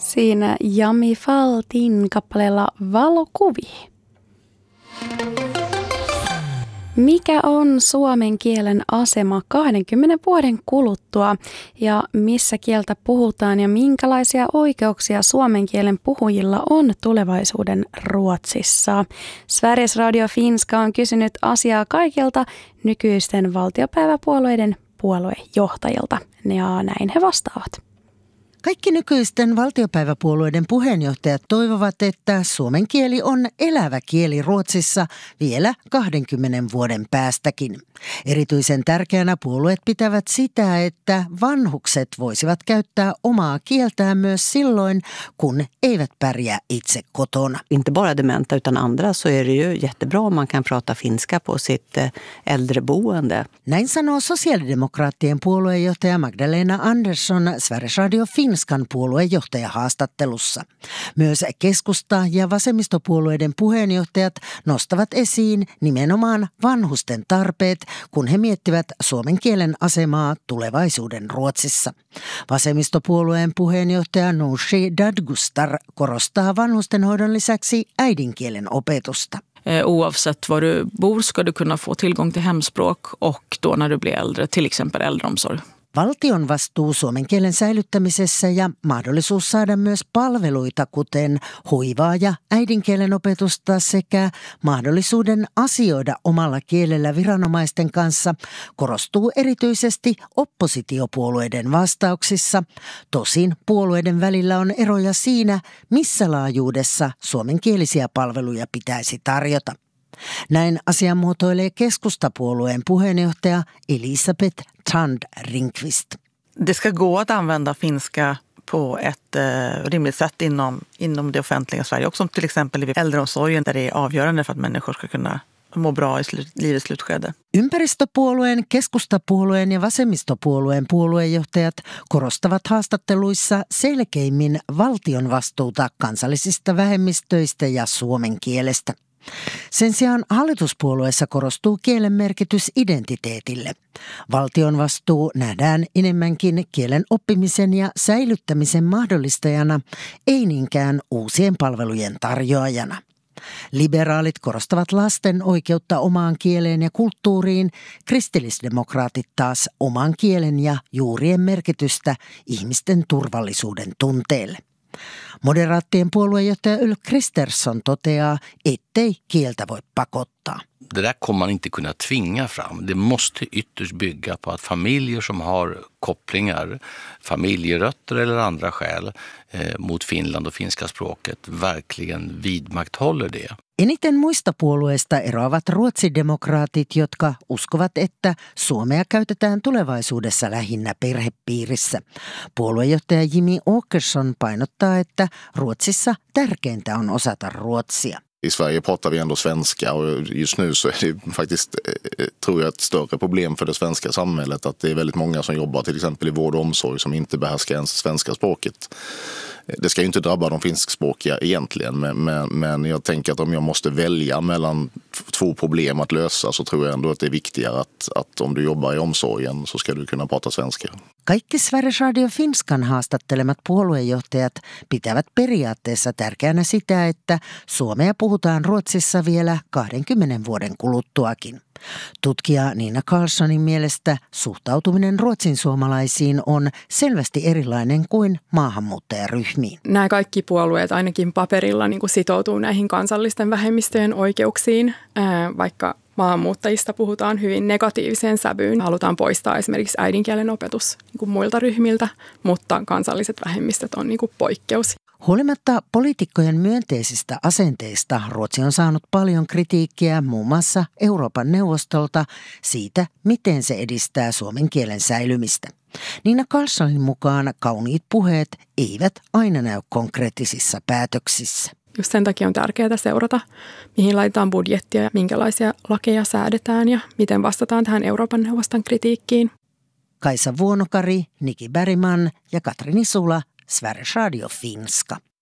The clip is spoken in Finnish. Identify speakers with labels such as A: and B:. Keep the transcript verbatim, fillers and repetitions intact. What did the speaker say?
A: Siinä Jami Faltin kappaleella Valokuvi. Mikä on suomen kielen asema kahdenkymmenen vuoden kuluttua ja missä kieltä puhutaan ja minkälaisia oikeuksia suomen kielen puhujilla on tulevaisuuden Ruotsissa? Sveriges Radio Finska on kysynyt asiaa kaikilta nykyisten valtiopäiväpuolueiden puoluejohtajilta ja näin he vastaavat.
B: Kaikki nykyisten valtiopäiväpuolueiden puheenjohtajat toivovat, että suomen kieli on elävä kieli Ruotsissa vielä kahdenkymmenen vuoden päästäkin. Erityisen tärkeänä puolueet pitävät sitä, että vanhukset voisivat käyttää omaa kieltään myös silloin, kun eivät pärjää itse kotona.
C: Inte bara dementa utan andra så är det ju jättebra om man kan prata finska på sitt äldreboende.
B: Näin sanoo sosiaalidemokraattien puoluejohtaja Magdalena Andersson Sveriges Radio Finskan puoluejohtaja haastattelussa. Myös keskusta- ja vasemmistopuolueiden puheenjohtajat nostavat esiin nimenomaan vanhusten tarpeet, kun he miettivät suomen kielen asemaa tulevaisuuden Ruotsissa. Vasemmistopuolueen puheenjohtaja Nooshi Dadgostar korostaa vanhustenhoidon lisäksi äidinkielen opetusta.
D: Oavsett var du bor ska du kunna få tillgång till hemspråk och då när du blir äldre, till exempel äldreomsorg.
B: Valtion vastuu suomen kielen säilyttämisessä ja mahdollisuus saada myös palveluita, kuten hoivaa ja äidinkielen opetusta sekä mahdollisuuden asioida omalla kielellä viranomaisten kanssa, korostuu erityisesti oppositiopuolueiden vastauksissa. Tosin puolueiden välillä on eroja siinä, missä laajuudessa suomenkielisiä palveluja pitäisi tarjota. Näin asian muotoilee keskustapuolueen puheenjohtaja Elisabeth Thand Ringqvist.
E: Det ska gå att använda finska på ett eh, rimligt sätt inom, inom det offentliga Sverige. Också till exempel i äldreomsorgen där det är avgörande för att människor ska kunna må bra i slut, livets slutskede.
B: Ympäristöpuolueen, keskustapuolueen ja vasemmistopuolueen puoluejohtajat korostavat haastatteluissa selkeimmin valtion vastuuta kansallisista vähemmistöistä ja suomen kielestä. Sen sijaan hallituspuolueessa korostuu kielen merkitys identiteetille. Valtion vastuu nähdään enemmänkin kielen oppimisen ja säilyttämisen mahdollistajana, ei niinkään uusien palvelujen tarjoajana. Liberaalit korostavat lasten oikeutta omaan kieleen ja kulttuuriin, kristillisdemokraatit taas oman kielen ja juurien merkitystä ihmisten turvallisuuden tunteelle. Moderaattien puoluejohtaja Ulf Kristersson toteaa, ettei kieltä voi pakottaa.
F: Det där kommer man inte kunna tvinga fram. Det måste ytterst bygga på att familjer som har kopplingar, familjerötter eller andra skäl eh, mot Finland och finska språket verkligen vidmakthåller det.
B: Eniten muista puolueista eroavat ruotsidemokraatit, jotka uskovat, että suomea käytetään tulevaisuudessa lähinnä perhepiirissä. Puoluejohtaja Jimmy Åkesson painottaa, että Ruotsissa tärkeintä on osata ruotsia.
G: I Sverige pratar vi ändå svenska och just nu så är det faktiskt, tror jag, ett större problem för det svenska samhället att det är väldigt många som jobbar till exempel i vård och omsorg som inte behärskar ens svenska språket. Det ska ju inte drabba de finskspråkiga egentligen, men, men, men jag tänker att om jag måste välja mellan två problem att lösa så tror jag ändå att det är viktigare att, att om du jobbar i omsorgen så ska du kunna prata svenska.
B: Kaikki Sveriges Radio Finskan haastattelemat puoluejohtajat pitävät periaatteessa tärkeänä sitä, että suomea puhutaan Ruotsissa vielä kahdenkymmenen vuoden kuluttuakin. Tutkija Nina Karlssonin mielestä suhtautuminen ruotsin suomalaisiin on selvästi erilainen kuin maahanmuuttajaryhmiin.
H: Nämä kaikki puolueet ainakin paperilla niin kuin sitoutuu näihin kansallisten vähemmistöjen oikeuksiin, vaikka maahanmuuttajista puhutaan hyvin negatiiviseen sävyyn. Halutaan poistaa esimerkiksi äidinkielen opetus niin kuin muilta ryhmiltä, mutta kansalliset vähemmistöt on niin kuin poikkeus.
B: Huolimatta poliitikkojen myönteisistä asenteista Ruotsi on saanut paljon kritiikkiä muun muassa Euroopan neuvostolta siitä, miten se edistää suomen kielen säilymistä. Nina Karlssonin mukaan kauniit puheet eivät aina näy konkreettisissa päätöksissä.
H: Just sen takia on tärkeää seurata, mihin laitetaan budjettia ja minkälaisia lakeja säädetään ja miten vastataan tähän Euroopan neuvoston kritiikkiin.
B: Kaisa Vuonokari, Niki Bergman ja Katri Nisula, Sveriges Radio Finska.